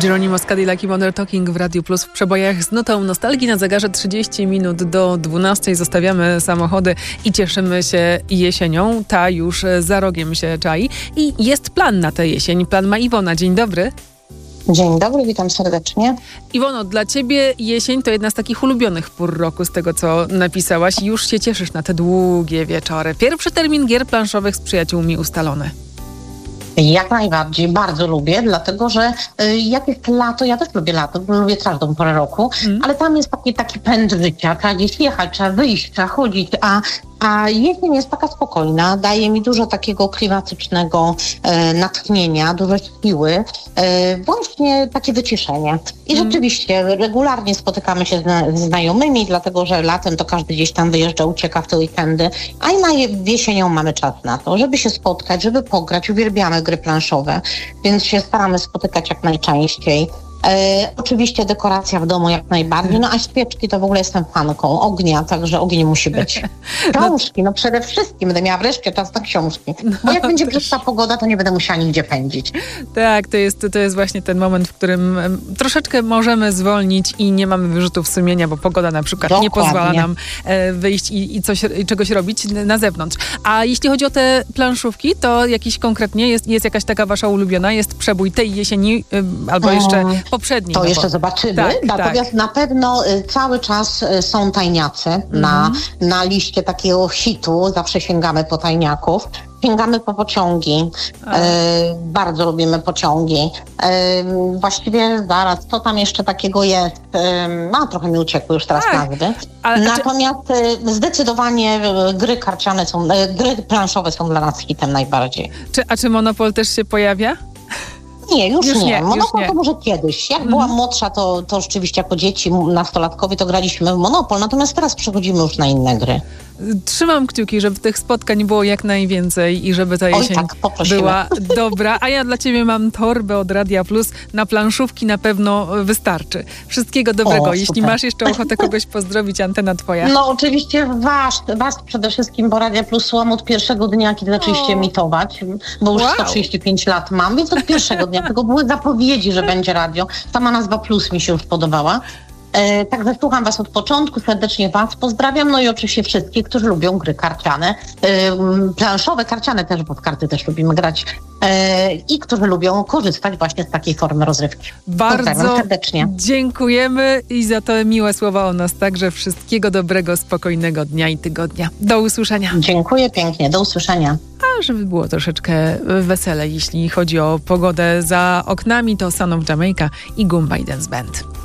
Geronimo z Cadillac i Modern Talking w Radiu Plus w przebojach z nutą nostalgii. Na zegarze 30 minut do 12 zostawiamy samochody i cieszymy się jesienią. Ta już za rogiem się czai i jest plan na tę jesień. Plan ma Iwona. Dzień dobry. Dzień dobry, witam serdecznie. Iwono, dla ciebie jesień to jedna z takich ulubionych pór roku, z tego co napisałaś. Już się cieszysz na te długie wieczory. Pierwszy termin gier planszowych z przyjaciółmi ustalony. Jak najbardziej, bardzo lubię, dlatego że jak jest lato, ja też lubię lato, lubię każdą porę roku, ale tam jest taki pęd życia, trzeba gdzieś jechać, trzeba wyjść, trzeba chodzić, a jesień jest taka spokojna, daje mi dużo takiego klimatycznego natchnienia, dużo siły, właśnie takie wyciszenie. I rzeczywiście regularnie spotykamy się z znajomymi, dlatego że latem to każdy gdzieś tam wyjeżdża, ucieka w te weekendy, a i jesienią mamy czas na to, żeby się spotkać, żeby pograć, uwielbiamy gry planszowe, więc się staramy spotykać jak najczęściej. Oczywiście dekoracja w domu jak najbardziej, a świeczki to w ogóle jestem fanką ognia, także ogień musi być. Książki, przede wszystkim będę miała wreszcie czas na książki, bo jak będzie brzydka pogoda, to nie będę musiała nigdzie pędzić. Tak, to jest właśnie ten moment, w którym troszeczkę możemy zwolnić i nie mamy wyrzutów sumienia, bo pogoda na przykład nie pozwala nam wyjść i czegoś robić na zewnątrz. A jeśli chodzi o te planszówki, to jakiś konkretnie jest jakaś taka wasza ulubiona, jest przebój tej jesieni albo jeszcze poprzedniej. To jeszcze zobaczymy. Natomiast na pewno cały czas są tajniacy na liście takiego hitu. Zawsze sięgamy po tajniaków. Sięgamy po pociągi. Bardzo lubimy pociągi. Właściwie zaraz, co tam jeszcze takiego jest? Trochę mi uciekły już teraz nazwy. Natomiast zdecydowanie gry karciane gry planszowe są dla nas hitem najbardziej. Czy Monopol też się pojawia? Nie, już nie. Monopol to może kiedyś. Jak byłam młodsza, to rzeczywiście jako dzieci, nastolatkowie to graliśmy w Monopol, natomiast teraz przechodzimy już na inne gry. Trzymam kciuki, żeby tych spotkań było jak najwięcej i żeby ta jesień była dobra. A ja dla ciebie mam torbę od Radia Plus. Na planszówki na pewno wystarczy. Wszystkiego dobrego. Jeśli masz jeszcze ochotę kogoś pozdrowić, antena twoja. No oczywiście was przede wszystkim, bo Radia Plus słucham od pierwszego dnia, kiedy zaczęliście emitować, bo już 135 lat mam, więc od pierwszego dnia. Tylko były zapowiedzi, że będzie radio. Sama nazwa Plus mi się już podobała. Także słucham was od początku, serdecznie was pozdrawiam, no i oczywiście wszystkich, którzy lubią gry karciane, planszowe, karciane też, bo w karty też lubimy grać i którzy lubią korzystać właśnie z takiej formy rozrywki. Bardzo serdecznie. Dziękujemy i za te miłe słowa o nas także. Wszystkiego dobrego, spokojnego dnia i tygodnia. Do usłyszenia. Dziękuję pięknie, do usłyszenia. A żeby było troszeczkę wesele, jeśli chodzi o pogodę za oknami, to Son of Jamaica i Goomba Dance Band.